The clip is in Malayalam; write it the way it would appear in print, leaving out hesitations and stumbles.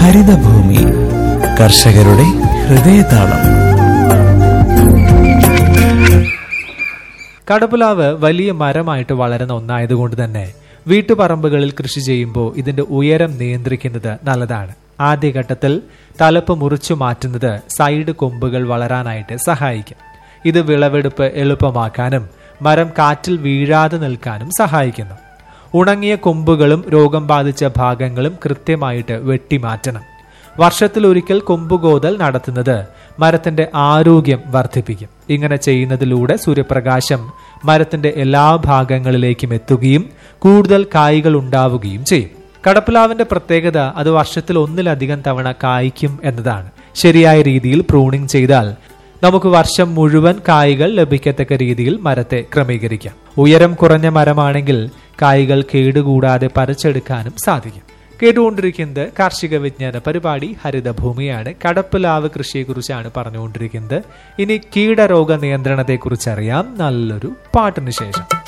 ഹരിതഭൂമി, കർഷകരുടെ ഹൃദയതാളം. കടപ്പുലാവ് വലിയ മരമായിട്ട് വളരുന്ന ഒന്നായതുകൊണ്ട് തന്നെ വീട്ടുപറമ്പുകളിൽ കൃഷി ചെയ്യുമ്പോൾ ഇതിന്റെ ഉയരം നിയന്ത്രിക്കുന്നത് നല്ലതാണ്. ആദ്യഘട്ടത്തിൽ തലപ്പ് മുറിച്ചു മാറ്റുന്നത് സൈഡ് കൊമ്പുകൾ വളരാനായിട്ട് സഹായിക്കും. ഇത് വിളവെടുപ്പ് എളുപ്പമാക്കാനും മരം കാറ്റിൽ വീഴാതെ നിൽക്കാനും സഹായിക്കുന്നു. ഉണങ്ങിയ കൊമ്പുകളും രോഗം ബാധിച്ച ഭാഗങ്ങളും കൃത്യമായിട്ട് വെട്ടിമാറ്റണം. വർഷത്തിലൊരിക്കൽ കൊമ്പുകോതൽ നടത്തുന്നത് മരത്തിന്റെ ആരോഗ്യം വർദ്ധിപ്പിക്കും. ഇങ്ങനെ ചെയ്യുന്നതിലൂടെ സൂര്യപ്രകാശം മരത്തിന്റെ എല്ലാ ഭാഗങ്ങളിലേക്കും എത്തുകയും കൂടുതൽ കായ്കൾ ഉണ്ടാവുകയും ചെയ്യും. കടപ്പുലാവിന്റെ പ്രത്യേകത അത് വർഷത്തിൽ ഒന്നിലധികം തവണ കായ്ക്കും എന്നതാണ്. ശരിയായ രീതിയിൽ പ്രൂണിംഗ് ചെയ്താൽ നമുക്ക് വർഷം മുഴുവൻ കായ്കൾ ലഭിക്കത്തക്ക രീതിയിൽ മരത്തെ ക്രമീകരിക്കാം. ഉയരം കുറഞ്ഞ മരമാണെങ്കിൽ കായ്കൾ കേടുകൂടാതെ പറിച്ചെടുക്കാനും സാധിക്കും. കേട്ടുകൊണ്ടിരിക്കുന്നത് കാർഷിക വിജ്ഞാന പരിപാടി ഹരിതഭൂമിയാണ്. കടപ്പുലാവ് കൃഷിയെക്കുറിച്ചാണ് പറഞ്ഞുകൊണ്ടിരിക്കുന്നത്. ഇനി കീടരോഗ നിയന്ത്രണത്തെക്കുറിച്ച് അറിയാം നല്ലൊരു പാട്ടിന് ശേഷം.